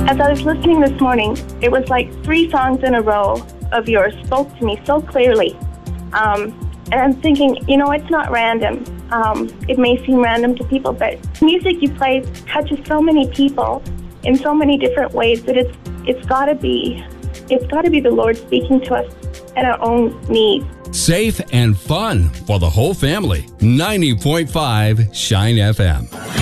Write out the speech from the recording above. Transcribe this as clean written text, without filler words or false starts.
As I was listening this morning, it was like 3 songs in a row of yours spoke to me so clearly. And I'm thinking, it's not random. It may seem random to people, but music you play touches so many people in so many different ways that it's got to be the Lord speaking to us at our own needs. Safe and fun for the whole family. 90.5 Shine FM.